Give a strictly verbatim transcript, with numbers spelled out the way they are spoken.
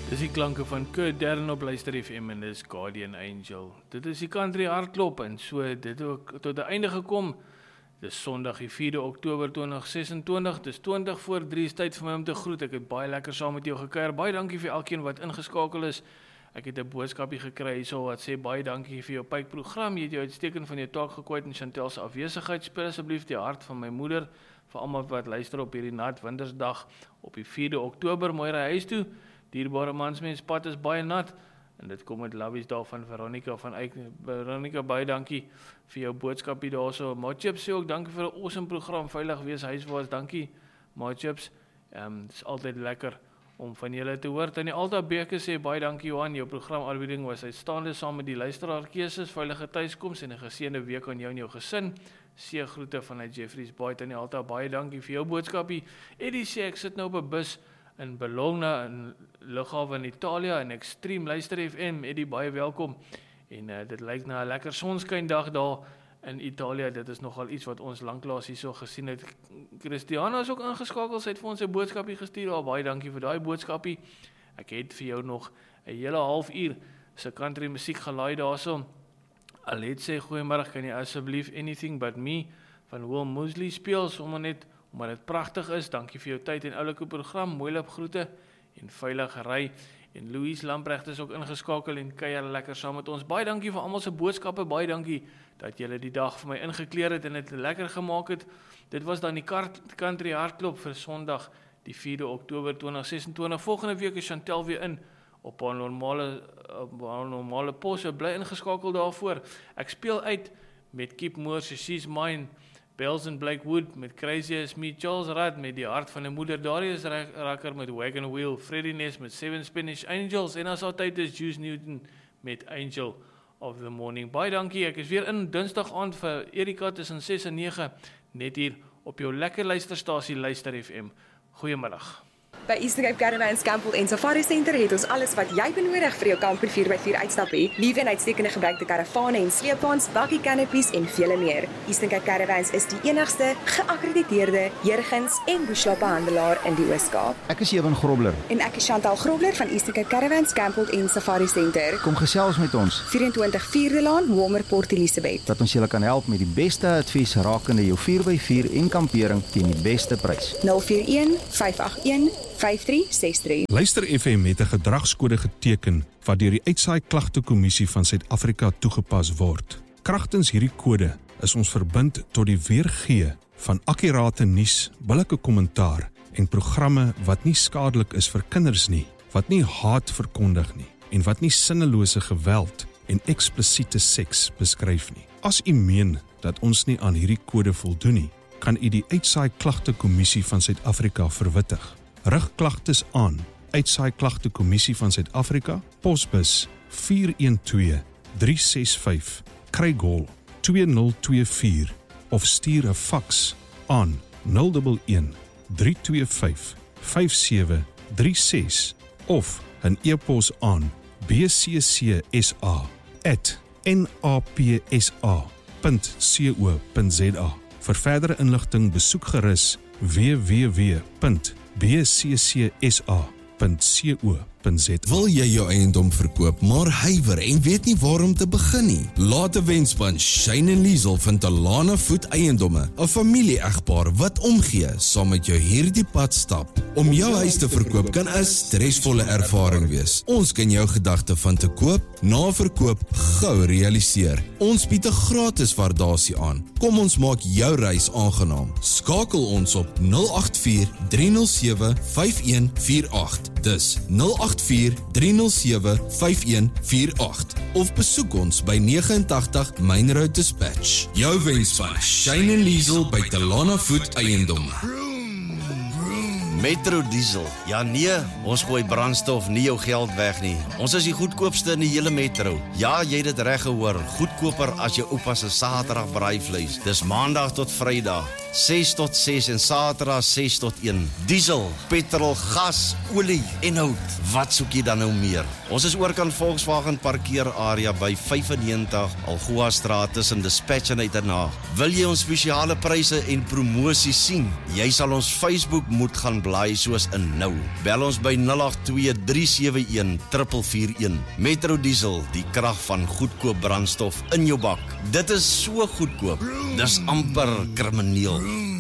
Dis die klanke van Kurt Darren op Luister F M en dis Guardian Angel. Dit is die country hartklop en so dit ook tot die einde gekom. Dis Sondag die vierde Oktober tweeduisend sesentwintig. Dis twintig voor drie is tyd vir my om te groet. Ek het baie lekker saam met jou gekuier. Baie dankie vir elkeen wat ingeskakel is. Ek het 'n boodskapie gekry hierso wat sê baie dankie vir jou pypprogram. Jy het jou uitstekend van jou taak gekwyt in Chantel se afwesigheid. Speel asseblief die hart van my moeder vir almal wat luister op hierdie nat wintersdag op die vierde Oktober. Mooi ry huis toe. Dierbare mansmens pad is baie nat en dit kom met lovies daar van Veronica van Eyck. Veronica, baie dankie vir jou boodskapie daarso. Maatjips sê ook dankie vir 'n awesome program. Veilig wees huiswaarts. Dankie Maatjips. Ehm um, dis altyd lekker om van julle te hoor. Tannie Alta Beke sê baie dankie Johan. Jou programaanbieding was uitstaande saam met die luisteraarkeuses. Veilige tuiskoms en 'n geseënde week aan jou en jou gesin. Seë groete vanuit Jeffreys Bay. Tannie Alta, baie dankie vir jou boodskapie. Eddie sê ek sit nou op 'n bus in Bologna in lughawe in Italië en Extreme Luister F M. Eddie, baie welkom. En uh, dit lyk na 'n lekker sonskyndag daar in Italië. Dit is nogal iets wat ons lanklaas hierso gesien het. Christiana is ook ingeskakel. Sy het vir ons 'n boodskapie gestuur. Al baie dankie vir daai boodskapie. Ek het vir jou nog 'n hele halfuur se country musiek gelaai daarso. Alet sê goeiemôre, kan jy asseblief Anything But Me van Will Mosley speel sommer net omdat dit pragtig is. Dankie vir jou tyd en oulike program. Mooi loop groete en veilige ry. En Louise Lamprecht is ook ingeskakel en kuier lekker saam met ons. Baie dankie vir almal se boodskappe. Baie dankie dat julle die dag vir my ingekleer het en dit lekker gemaak het. Dit was dan die country hartklop vir Sondag die vierde Oktober tweeduisend sesentwintig. Volgende week is Chantel weer in op haar normale op haar normale pos. So bly ingeskakel daarvoor. Ek speel uit met Keep Moore se She's Mine, Bells and Blakewood met Crazy As Me, Charles Rudd met Die Hart van 'n Moeder, Darius Rucker met Wagon Wheel, Freddie Ness met Seven Spanish Angels en as altyd is Juice Newton met Angel of the Morning. Baie dankie, ek is weer in Dinsdag aand vir Erika tussen ses en nege, net hier op jou lekker luisterstasie Luister F M. Goeiemiddag. By Eastern Cape Caravans Campbell en Safari Center het ons alles wat jy benodig vir jou kamper vier by vier uitstappie. Liewe en uitstekende gebruikte karavane en sleepwaens, bakkie canopies en vele meer. Eastern Cape Caravans is die enigste geakkrediteerde Jurgens en Bushla-handelaar in die Oos-Kaap. Ek is Ewan Grobler. En ek is Chantal Grobler van Eastern Cape Caravans Campbell en Safari Center. Kom gesels met ons. vyf vierde Laan, Walmer, Port Elizabeth. Dat ons julle kan help met die beste advies rakende jou vier by vier en kampering teen die beste prys. nul vier een vyf agt een vyf drie ses drie. Luister F M het 'n gedragskode geteken wat deur die Uitsaai Klagtekommissie van Suid-Afrika toegepas word. Kragtens hierdie kode is ons verbind tot die weergee van akkurate nuus, billike kommentaar en programme wat nie skadelik is vir kinders nie, wat nie haat verkondig nie en wat nie sinnelose geweld en eksplisiete seks beskryf nie. As u meen dat ons nie aan hierdie kode voldoen nie, kan u die Uitsaai Klagtekommissie van Suid-Afrika verwittig. Rig klagtes aan, Uitsaai Klagtekommissie van Suid-Afrika, posbus vier een twee drie ses vyf, Craighall twee nul twee vier of stuur 'n faks aan nul een een drie twee vyf vyf sewe drie ses of 'n e-pos aan b c c s a at n a p s a punt co punt z a. Vir verdere inligting besoek gerus w w w punt b c c s a punt co punt z a. Wil jy jou eiendom verkoop, maar huiwer en weet nie waar om te begin nie? Laat 'n wenspan Shane en Liesel van Talana Voet Eiendomme, 'n familie-egpaar wat omgee saam met jou hierdie pad stap. Om jou huis te verkoop kan 'n stresvolle ervaring wees. Ons kan jou gedagte van te koop, na verkoop gou realiseer. Ons bied 'n gratis waardasie aan. Kom ons maak jou reis aangenaam. Skakel ons op nul agt vier drie nul sewe vyf een vier agt. Dis nul agt vier drie nul sewe vyf een vier agt of besoek ons by negenentagtig Main Road Dispatch. Jou wenspan Shane en Liesel by Talana Voet Eiendomme. Metro Diesel. Ja nee, ons gooi brandstof nie jou geld weg nie. Ons is die goedkoopste in die hele metro. Ja, jy het dit reg gehoor. Goedkoper as jou oupa se Saterdag braaivleis. Dis Maandag tot Vrydag. ses tot ses en Saterdag ses tot een. Diesel, petrol, gas, olie en hout. Wat soek jy dan nou meer? Ons is oorkant Volkswagen parkeerarea by vyf en negentig Algoa Straat tussen Dispatch en Uiternaag. Wil jy ons spesiale pryse en promosies sien? Jy sal ons Facebook moet gaan blaai soos in nou. Bel ons by nul agt twee drie sewe een vier vier een. Metro Diesel, die krag van goedkoop brandstof in jou bak. Dit is so goedkoop. Dis amper krimineel.